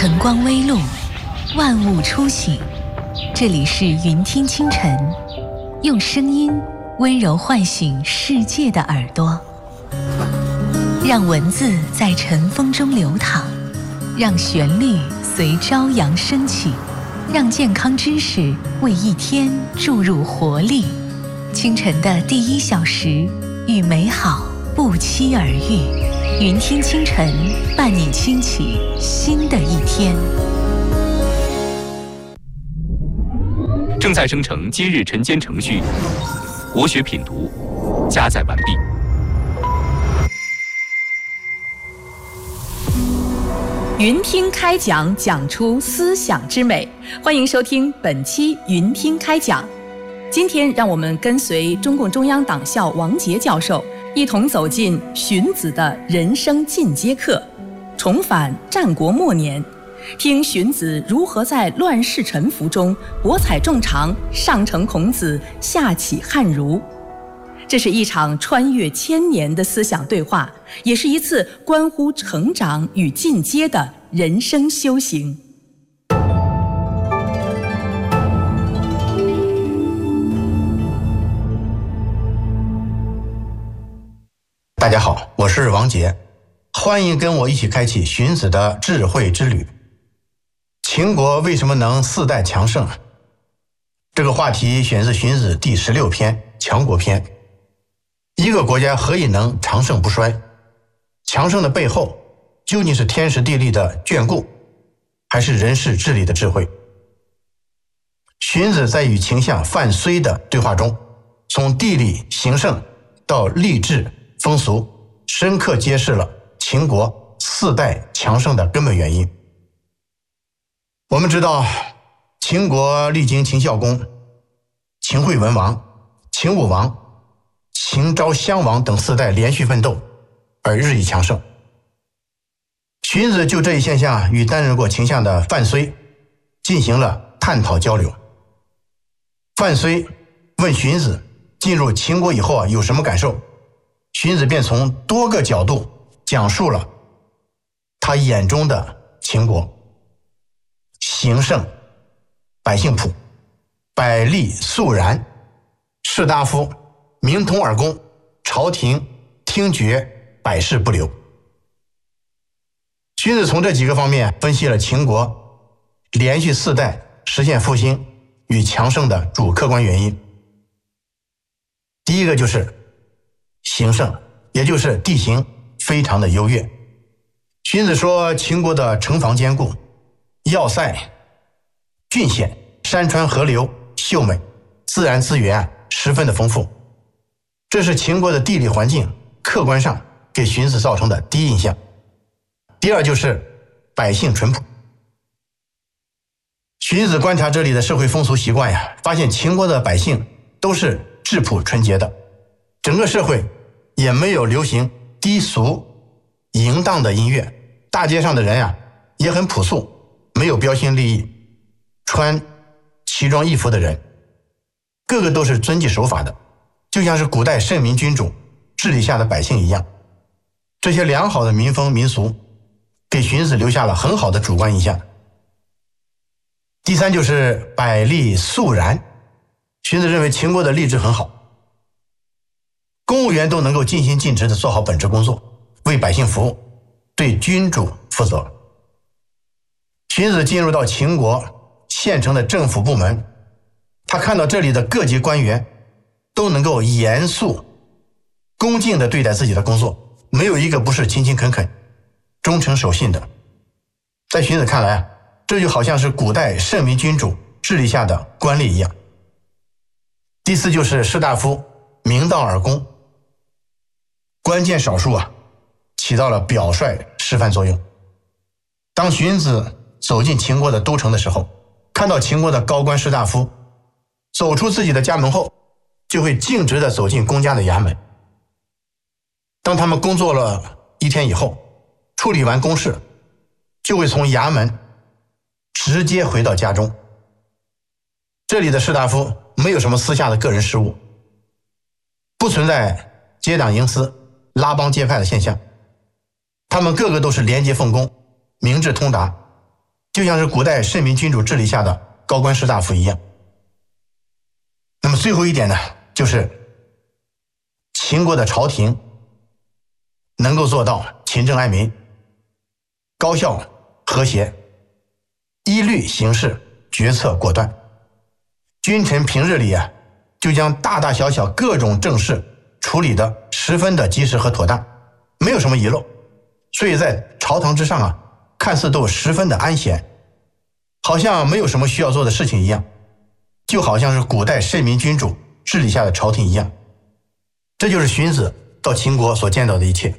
晨光微露，万物初醒。这里是云听清晨，用声音温柔唤醒世界的耳朵，让文字在晨风中流淌，让旋律随朝阳升起，让健康知识为一天注入活力。清晨的第1小时，与美好不期而遇。云听清晨，伴你轻启新的一天。 正在生成今日晨间程序，国学品读加载完毕。 云听开讲，讲出思想之美。欢迎收听本期云听开讲。今天让我们跟随中共中央党校王杰教授一同走进荀子的人生进阶课，重返战国末年，听荀子如何在乱世沉浮中博采众长，上承孔子，下启汉儒。这是一场穿越千年的思想对话，也是一次关乎成长与进阶的人生修行。 大家好，我是王杰，欢迎跟我一起开启荀子的智慧之旅。秦国为什么能4代强盛？这个话题选自荀子第16篇强国篇。一个国家何以能长盛不衰？强盛的背后究竟是天时地利的眷顾，还是人事治理的智慧？荀子在与秦相范睢的对话中，从地理形胜到吏治风俗，深刻揭示了秦国4代强盛的根本原因。我们知道，秦国历经秦孝公、秦惠文王、秦武王、秦昭襄王等4代连续奋斗，而日益强盛。荀子就这一现象与担任过秦相的范睢进行了探讨交流。范睢问荀子进入秦国以后有什么感受？荀子便从多个角度讲述了他眼中的秦国：形胜，百姓朴，百利肃然，士大夫明通耳恭，朝廷听决，百事不留。荀子从这几个方面分析了秦国连续4代实现复兴与强盛的主客观原因。第一个就是形胜，也就是地形非常的优越。荀子说，秦国的城防坚固，要塞峻险，山川河流秀美，自然资源十分的丰富。这是秦国的地理环境客观上给荀子造成的第一印象。第二就是百姓淳朴。荀子观察这里的社会风俗习惯发现秦国的百姓都是质朴纯洁的，整个社会也没有流行低俗淫荡的音乐，大街上的人也很朴素，没有标新立异，穿奇装异服的人个个都是遵纪守法的，就像是古代圣明君主治理下的百姓一样。这些良好的民风民俗给荀子留下了很好的主观印象。第三就是百利肃然。荀子认为秦国的吏治很好，公务员都能够尽心尽职地做好本职工作，为百姓服务，对君主负责。荀子进入到秦国县城的政府部门，他看到这里的各级官员都能够严肃恭敬地对待自己的工作，没有一个不是勤勤恳恳忠诚守信的。在荀子看来这就好像是古代圣明君主治理下的官吏一样。第四就是士大夫明道而恭，关键少数起到了表率示范作用。当荀子走进秦国的都城的时候，看到秦国的高官士大夫走出自己的家门后，就会径直地走进公家的衙门。当他们工作了一天以后，处理完公事，就会从衙门直接回到家中。这里的士大夫没有什么私下的个人事务，不存在结党营私、拉帮结派的现象，他们个个都是廉洁奉公，明智通达， 就像是古代慎民君主治理下的高官士大夫一样。那么最后一点呢，就是秦国的朝廷能够做到勤政爱民、高效和谐、依律行事、决策果断。君臣平日里就将大大小小各种政事处理得十分的及时和妥当，没有什么遗漏，所以在朝堂之上看似都十分的安闲，好像没有什么需要做的事情一样，就好像是古代慎民君主治理下的朝廷一样。这就是荀子到秦国所见到的一切。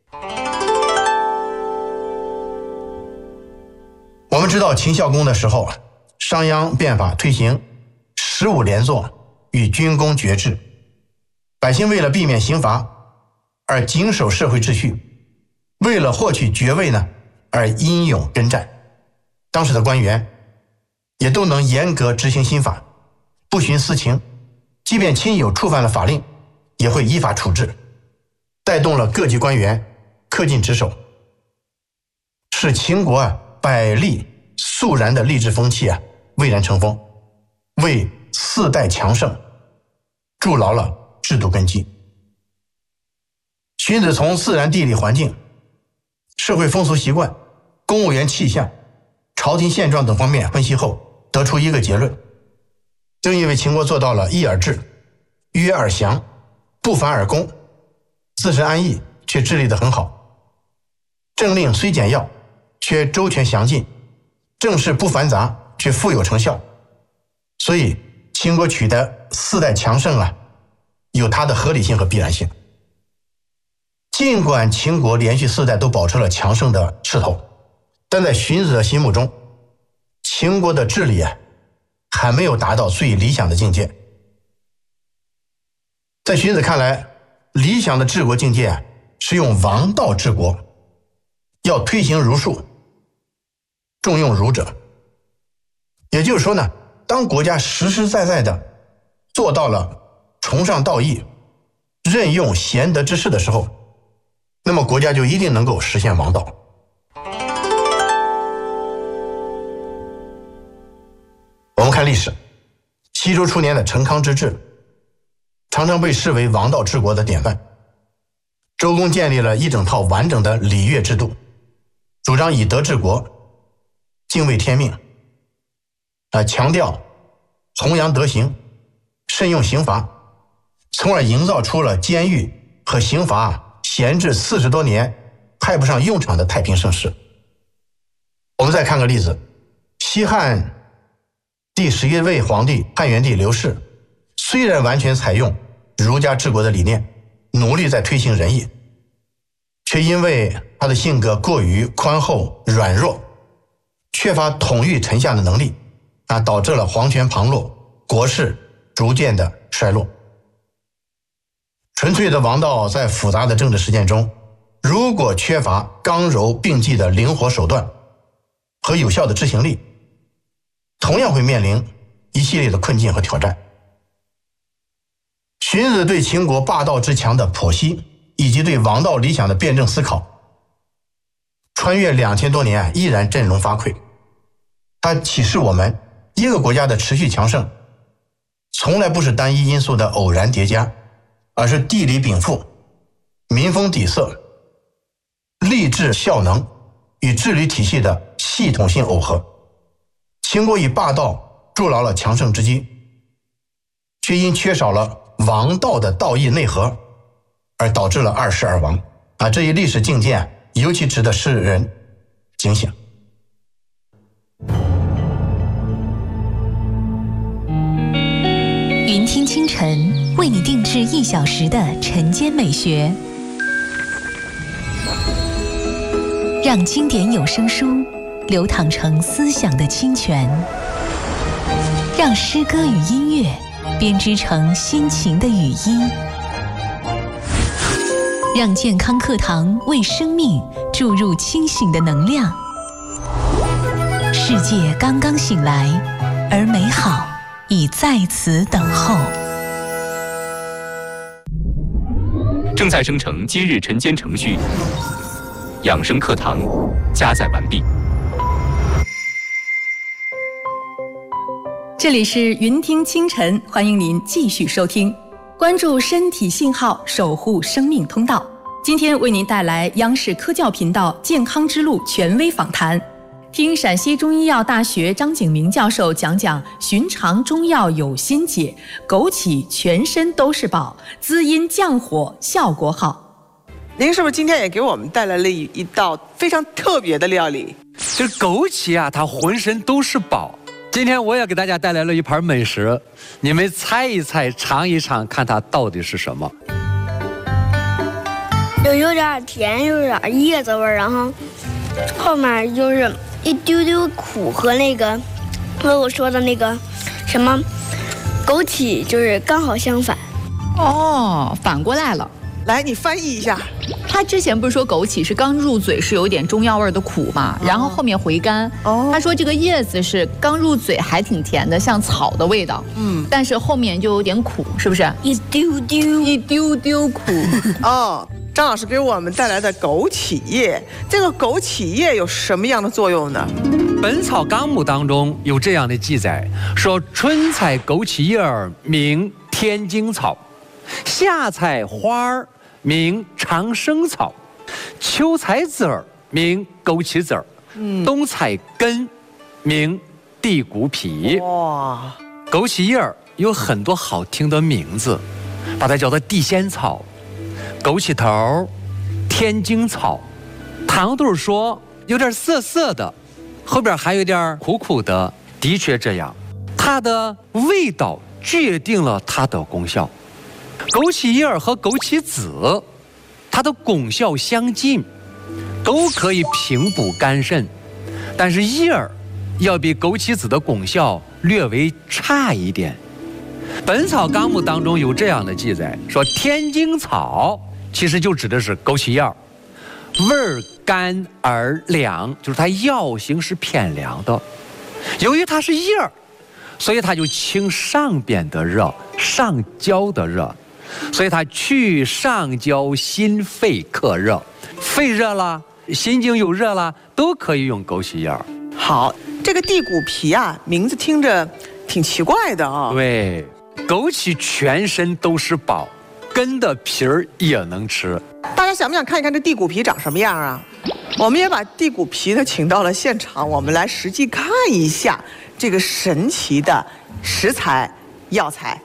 我们知道秦孝公的时候，商鞅变法推行15连坐与军功爵制，百姓为了避免刑罚而谨守社会秩序，为了获取爵位而英勇征战。当时的官员也都能严格执行新法，不徇私情，即便亲友触犯了法令，也会依法处置，带动了各级官员恪尽职守，使秦国百利肃然的励志风气蔚然成风，为4代强盛筑牢了制度根基。荀子从自然地理环境、社会风俗习惯、公务员气象、朝廷现状等方面分析后，得出一个结论：正因为秦国做到了义而治、约而降、不反而攻，自身安逸却治理得很好，政令虽简要却周全详尽，政事不繁杂却富有成效，所以秦国取得4代强盛有它的合理性和必然性。尽管秦国连续4代都保持了强盛的势头，但在荀子的心目中，秦国的治理还没有达到最理想的境界。在荀子看来，理想的治国境界是用王道治国，要推行儒术，重用儒者。也就是说当国家实实在在的做到了崇尚道义、任用贤德之士的时候，那么国家就一定能够实现王道。我们看历史，西周初年的成康之治常常被视为王道治国的典范。周公建立了一整套完整的礼乐制度，主张以德治国，敬畏天命，强调弘扬德行，慎用刑罚，从而营造出了监狱和刑罚闲置40多年派不上用场的太平盛世。我们再看个例子，西汉第11位皇帝汉元帝刘氏，虽然完全采用儒家治国的理念，努力在推行仁义，却因为他的性格过于宽厚软弱，缺乏统御臣下的能力导致了皇权旁落，国势逐渐的衰落。纯粹的王道在复杂的政治实践中，如果缺乏刚柔并济的灵活手段和有效的执行力，同样会面临一系列的困境和挑战。荀子对秦国霸道之强的剖析，以及对王道理想的辩证思考，穿越2000多年依然振聋发聩。它启示我们，一个国家的持续强盛从来不是单一因素的偶然叠加，而是地理禀赋、民风底色、吏治效能与治理体系的系统性耦合。秦国以霸道筑牢了强盛之基，却因缺少了王道的道义内核，而导致了2世而亡。这一历史境界尤其值得世人警醒。 云听清晨为你定制1小时的晨间美学，让经典有声书流淌成思想的清泉，让诗歌与音乐编织成心情的语音，让健康课堂为生命注入清醒的能量。世界刚刚醒来，而美好已在此等候。 正在生成今日晨间程序，养生课堂加载完毕。 这里是云听清晨，欢迎您继续收听，关注身体信号，守护生命通道。今天为您带来央视科教频道健康之路权威访谈，听陕西中医药大学张景明教授讲讲寻常中药有心解，枸杞全身都是宝，滋阴降火，效果好。 您是不是今天也给我们带来了一道非常特别的料理？ 这枸杞啊，它浑身都是宝。今天我也给大家带来了一盘美食，你们猜一猜，尝一尝，看它到底是什么。 有点甜，有点叶子味儿，然后后面就是一丢丢苦和那个我说的那个什么枸杞，就是刚好相反。 哦，反过来了。 来，你翻译一下。 他之前不是说枸杞是刚入嘴是有一点中药味的苦嘛，然后后面回甘。他说这个叶子是刚入嘴还挺甜的，像草的味道。但是后面就有点苦，是不是？ 一丢丢苦。 张老师给我们带来的枸杞叶，这个枸杞叶有什么样的作用呢？ 《本草纲目》当中有这样的记载，说春采枸杞叶儿名天荆草，夏采花儿名长生草，秋采籽儿名枸杞籽儿，冬采根名地骨皮。 哇， 枸杞叶儿有很多好听的名字，把它叫做地仙草、枸杞头、天荆草。糖豆说有点涩涩的，后边还有点苦苦的，的确这样，它的味道决定了它的功效。枸杞叶和枸杞子，它的功效相近，都可以平补肝肾，但是叶儿要比枸杞子的功效略微差一点。《本草纲目》当中有这样的记载，说天荆草其实就指的是枸杞叶儿，味儿甘而凉，就是它药性是偏凉的。由于它是叶儿，所以它就清上边的热，上焦的热，所以它去上焦心肺克热，肺热了，心经有热了，都可以用枸杞叶儿。 好，这个地骨皮啊，名字听着挺奇怪的啊。 对，枸杞全身都是宝，根的皮儿也能吃。 大家想不想看一看这地骨皮长什么样啊？我们也把地骨皮呢请到了现场，我们来实际看一下这个神奇的食材药材。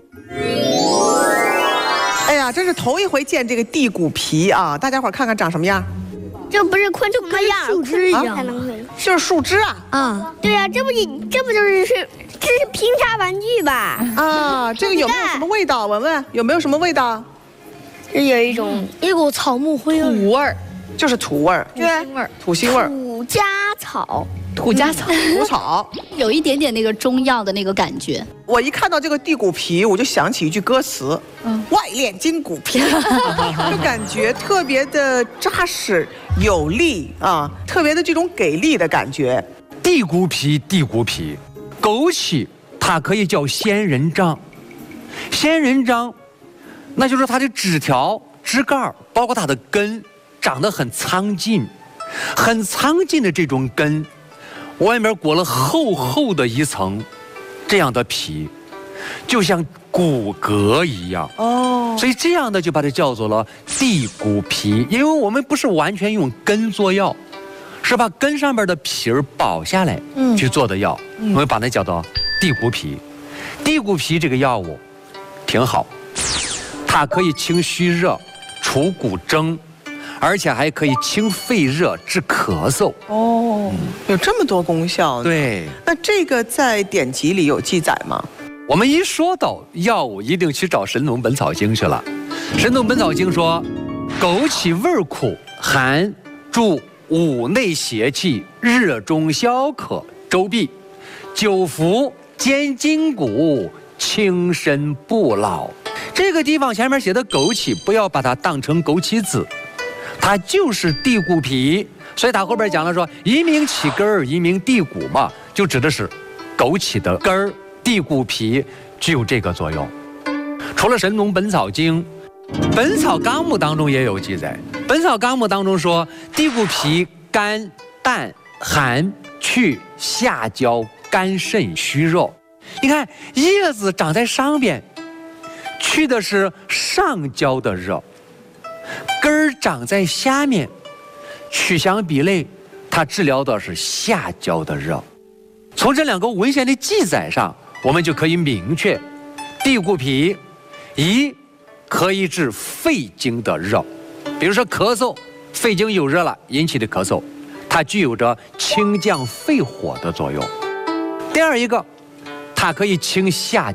哎呀，真是头一回见这个地骨皮啊！大家伙看看长什么样？ 这不是昆虫的样，树枝一样才能会。 就是树枝啊！ 对呀，这不就是这是拼插玩具吧？ 啊，这个有没有什么味道？文文有没有什么味道？ 这有一股草木灰味， 土味儿， 就是土味儿，土腥味儿， 土家草。 土家草， 土草， 有一点点那个中药的那个感觉。 我一看到这个地骨皮，我就想起一句歌词：外练筋骨皮，就感觉特别的扎实有力啊，特别的这种给力的感觉。 地骨皮，枸杞它可以叫仙人掌，仙人掌，那就是它的枝条、枝干，包括它的根，长得很苍劲，很苍劲的这种根。外面裹了厚厚的一层这样的皮，就像骨骼一样所以这样的就把它叫做了地骨皮。因为我们不是完全用根做药，是把根上面的皮儿剥下来去做的药，我们把它叫做地骨皮。地骨皮这个药物挺好，它可以清虚热、除骨蒸，而且还可以清肺热、治咳嗽。 有这么多功效呢？ 对， 那这个在典籍里有记载吗？ 我们一说到药物，一定去找《神农本草经》去了。《神农本草经》说，枸杞味苦，寒，助五内邪气，热中消渴，周痹，久服坚筋骨，轻身不老。这个地方前面写的枸杞，不要把它当成枸杞子，它就是地骨皮。所以他后边讲了说，一名起根儿，一名地骨嘛，就指的是枸杞的根儿，地骨皮具有这个作用。除了《神农本草经》，《本草纲目》当中也有记载。《本草纲目》当中说，地骨皮甘淡寒，去下焦肝肾虚弱。 你看叶子长在上边，去的是上焦的热；根儿长在下面，取香避雷，它治疗的是下焦的热。从这两个文献的记载上，我们就可以明确，地骨皮一可以治肺经的热，比如说咳嗽，肺经有热了引起的咳嗽，它具有着清降肺火的作用。第二一个，它可以清下